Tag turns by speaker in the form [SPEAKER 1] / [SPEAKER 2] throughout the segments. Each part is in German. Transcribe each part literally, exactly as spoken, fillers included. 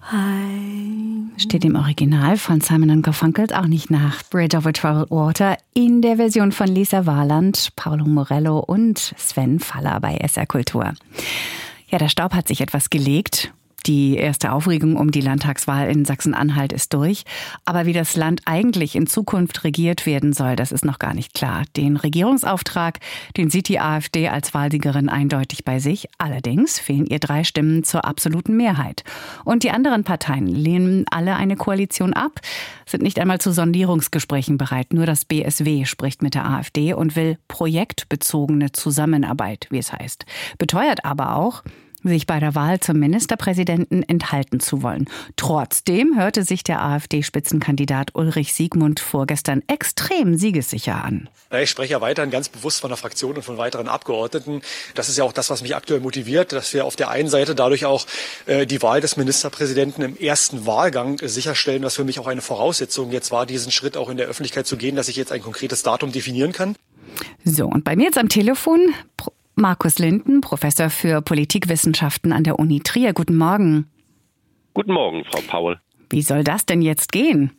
[SPEAKER 1] Steht im Original von Simon and Garfunkel auch nicht nach. Bridge over Troubled Water in der Version von Lisa Warland, Paolo Morello und Sven Faller bei S R Kultur. Ja, der Staub hat sich etwas gelegt. Die erste Aufregung um die Landtagswahl in Sachsen-Anhalt ist durch. Aber wie das Land eigentlich in Zukunft regiert werden soll, das ist noch gar nicht klar. Den Regierungsauftrag, den sieht die AfD als Wahlsiegerin eindeutig bei sich. Allerdings fehlen ihr drei Stimmen zur absoluten Mehrheit. Und die anderen Parteien lehnen alle eine Koalition ab, sind nicht einmal zu Sondierungsgesprächen bereit. Nur das B S W spricht mit der AfD und will projektbezogene Zusammenarbeit, wie es heißt. Beteuert aber auch, sich bei der Wahl zum Ministerpräsidenten enthalten zu wollen. Trotzdem hörte sich der AfD-Spitzenkandidat Ulrich Siegmund vorgestern extrem siegessicher an.
[SPEAKER 2] Ich spreche ja weiterhin ganz bewusst von der Fraktion und von weiteren Abgeordneten. Das ist ja auch das, was mich aktuell motiviert, dass wir auf der einen Seite dadurch auch äh, die Wahl des Ministerpräsidenten im ersten Wahlgang äh, sicherstellen, was für mich auch eine Voraussetzung jetzt war, diesen Schritt auch in der Öffentlichkeit zu gehen, dass ich jetzt ein konkretes Datum definieren kann.
[SPEAKER 1] So, und bei mir jetzt am Telefon Pro- Markus Linden, Professor für Politikwissenschaften an der Uni Trier. Guten Morgen.
[SPEAKER 3] Guten Morgen, Frau Paul.
[SPEAKER 1] Wie soll das denn jetzt gehen?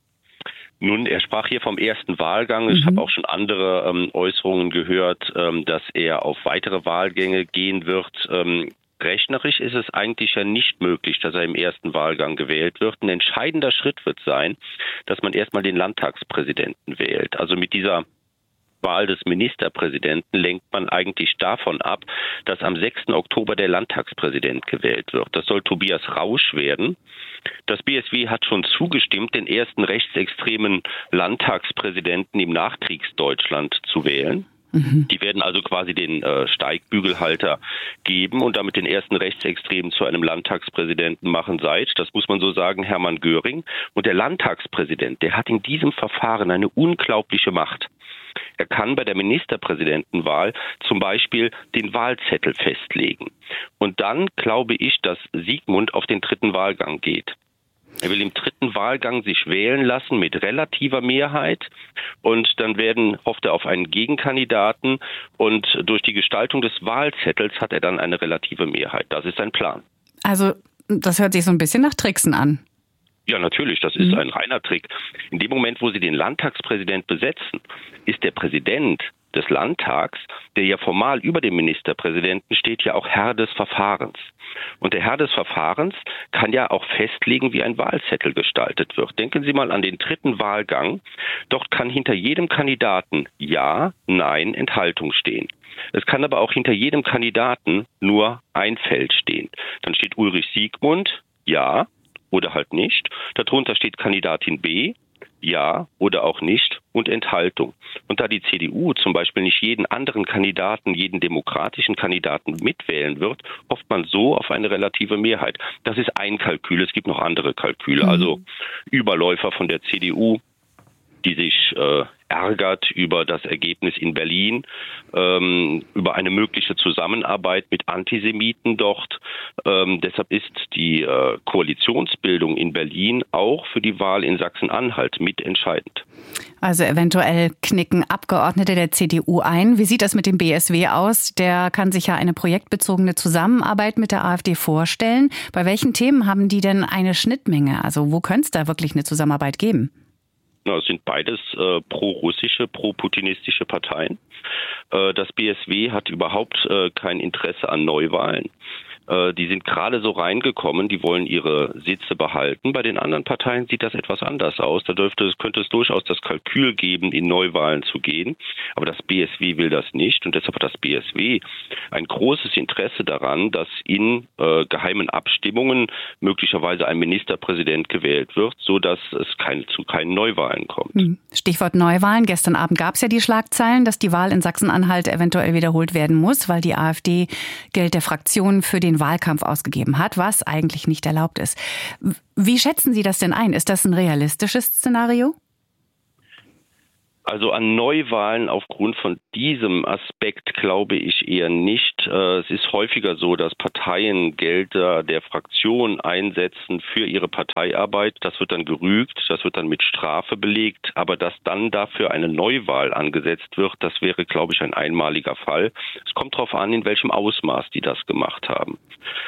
[SPEAKER 3] Nun, er sprach hier vom ersten Wahlgang. Ich mhm. habe auch schon andere ähm, Äußerungen gehört, ähm, dass er auf weitere Wahlgänge gehen wird. Ähm, rechnerisch ist es eigentlich ja nicht möglich, dass er im ersten Wahlgang gewählt wird. Ein entscheidender Schritt wird sein, dass man erstmal den Landtagspräsidenten wählt. Also mit dieser Wahl des Ministerpräsidenten lenkt man eigentlich davon ab, dass am sechsten Oktober der Landtagspräsident gewählt wird. Das soll Tobias Rausch werden. Das B S W hat schon zugestimmt, den ersten rechtsextremen Landtagspräsidenten im Nachkriegsdeutschland zu wählen. Mhm. Die werden also quasi den äh, Steigbügelhalter geben und damit den ersten Rechtsextremen zu einem Landtagspräsidenten machen seit, das muss man so sagen, Hermann Göring. Und der Landtagspräsident, der hat in diesem Verfahren eine unglaubliche Macht. Er kann bei der Ministerpräsidentenwahl zum Beispiel den Wahlzettel festlegen. Und dann glaube ich, dass Siegmund auf den dritten Wahlgang geht. Er will im dritten Wahlgang sich wählen lassen mit relativer Mehrheit und dann werden, hofft er auf einen Gegenkandidaten und durch die Gestaltung des Wahlzettels hat er dann eine relative Mehrheit. Das ist sein Plan.
[SPEAKER 1] Also das hört sich so ein bisschen nach Tricksen an.
[SPEAKER 3] Ja, natürlich, das ist ein reiner Trick. In dem Moment, wo Sie den Landtagspräsident besetzen, ist der Präsident des Landtags, der ja formal über dem Ministerpräsidenten steht, ja auch Herr des Verfahrens. Und der Herr des Verfahrens kann ja auch festlegen, wie ein Wahlzettel gestaltet wird. Denken Sie mal an den dritten Wahlgang. Dort kann hinter jedem Kandidaten Ja, Nein, Enthaltung stehen. Es kann aber auch hinter jedem Kandidaten nur ein Feld stehen. Dann steht Ulrich Siegmund, Ja, oder halt nicht. Darunter steht Kandidatin B, ja oder auch nicht und Enthaltung. Und da die C D U zum Beispiel nicht jeden anderen Kandidaten, jeden demokratischen Kandidaten mitwählen wird, hofft man so auf eine relative Mehrheit. Das ist ein Kalkül. Es gibt noch andere Kalküle. Mhm. Also Überläufer von der C D U, die sich äh, ärgert über das Ergebnis in Berlin, ähm, über eine mögliche Zusammenarbeit mit Antisemiten dort. Ähm, deshalb ist die äh, Koalitionsbildung in Berlin auch für die Wahl in Sachsen-Anhalt mitentscheidend.
[SPEAKER 1] Also eventuell knicken Abgeordnete der C D U ein. Wie sieht das mit dem B S W aus? Der kann sich ja eine projektbezogene Zusammenarbeit mit der AfD vorstellen. Bei welchen Themen haben die denn eine Schnittmenge? Also wo könnte es da wirklich eine Zusammenarbeit geben?
[SPEAKER 3] Es sind beides äh, pro-russische, pro-putinistische Parteien. Äh, das B S W hat überhaupt äh, kein Interesse an Neuwahlen. Äh, die sind gerade so reingekommen, die wollen ihre Sitze behalten. Bei den anderen Parteien sieht das etwas anders aus. Da dürfte, könnte es durchaus das Kalkül geben, in Neuwahlen zu gehen. Aber das B S W will das nicht. Und deshalb hat das B S W ein großes Interesse daran, dass in äh, geheimen Abstimmungen möglicherweise ein Ministerpräsident gewählt wird, sodass es keine, zu keinen Neuwahlen kommt.
[SPEAKER 1] Stichwort Neuwahlen. Gestern Abend gab es ja die Schlagzeilen, dass die Wahl in Sachsen-Anhalt eventuell wiederholt werden muss, weil die AfD Geld der Fraktion für den Wahlkampf ausgegeben hat, was eigentlich nicht erlaubt ist. Wie schätzen Sie das denn ein? Ist das ein realistisches Szenario?
[SPEAKER 3] Also an Neuwahlen aufgrund von diesem Aspekt glaube ich eher nicht. Es ist häufiger so, dass Parteien Gelder der Fraktion einsetzen für ihre Parteiarbeit. Das wird dann gerügt, das wird dann mit Strafe belegt. Aber dass dann dafür eine Neuwahl angesetzt wird, das wäre, glaube ich, ein einmaliger Fall. Es kommt darauf an, in welchem Ausmaß die das gemacht haben.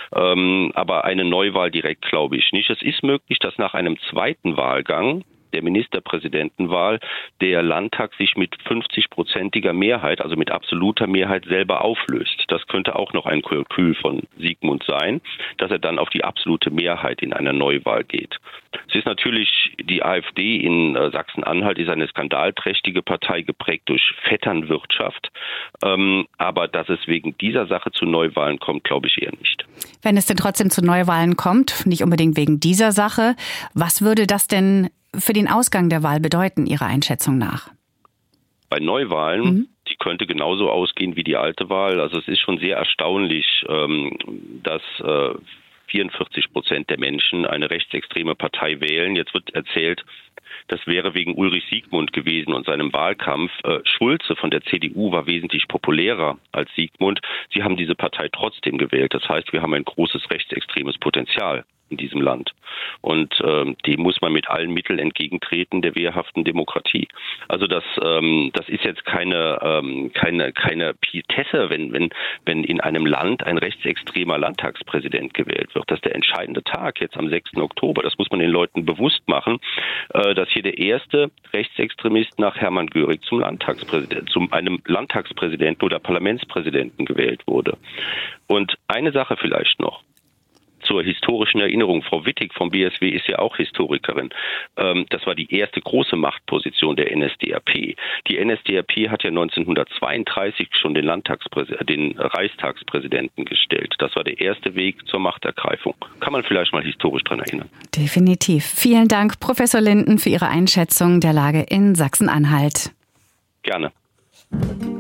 [SPEAKER 3] Ähm, aber eine Neuwahl direkt glaube ich nicht. Es ist möglich, dass nach einem zweiten Wahlgang der Ministerpräsidentenwahl der Landtag sich mit fünfzig-prozentiger Mehrheit, also mit absoluter Mehrheit selber auflöst. Das könnte auch noch ein Kalkül von Sigmund sein, dass er dann auf die absolute Mehrheit in einer Neuwahl geht. Es ist natürlich, die AfD in Sachsen-Anhalt ist eine skandalträchtige Partei, geprägt durch Vetternwirtschaft. Ähm, aber dass es wegen dieser Sache zu Neuwahlen kommt, glaube ich eher nicht.
[SPEAKER 1] Wenn es denn trotzdem zu Neuwahlen kommt, nicht unbedingt wegen dieser Sache, was würde das denn für den Ausgang der Wahl bedeuten, Ihrer Einschätzung nach?
[SPEAKER 3] Bei Neuwahlen, mhm. die könnte genauso ausgehen wie die alte Wahl. Also es ist schon sehr erstaunlich, dass vierundvierzig Prozent der Menschen eine rechtsextreme Partei wählen. Jetzt wird erzählt, das wäre wegen Ulrich Siegmund gewesen und seinem Wahlkampf. Äh, Schulze von der C D U war wesentlich populärer als Siegmund. Sie haben diese Partei trotzdem gewählt. Das heißt, wir haben ein großes rechtsextremes Potenzial in diesem Land. Und ähm, dem muss man mit allen Mitteln entgegentreten, der wehrhaften Demokratie. Also das, ähm, das ist jetzt keine, ähm, keine, keine Petitesse, wenn, wenn, wenn in einem Land ein rechtsextremer Landtagspräsident gewählt wird. Das ist der entscheidende Tag jetzt am sechsten Oktober. Das muss man den Leuten bewusst machen, äh, dass hier der erste Rechtsextremist nach Hermann Göring zum Landtagspräsidenten, zum einem Landtagspräsidenten oder Parlamentspräsidenten gewählt wurde. Und eine Sache vielleicht noch. Zur historischen Erinnerung, Frau Wittig vom B S W ist ja auch Historikerin. Das war die erste große Machtposition der N S D A P. Die N S D A P hat ja neunzehnhundertzweiunddreißig schon den, Landtagspräs- den Reichstagspräsidenten gestellt. Das war der erste Weg zur Machtergreifung. Kann man vielleicht mal historisch daran erinnern.
[SPEAKER 1] Definitiv. Vielen Dank, Professor Linden, für Ihre Einschätzung der Lage in Sachsen-Anhalt.
[SPEAKER 3] Gerne.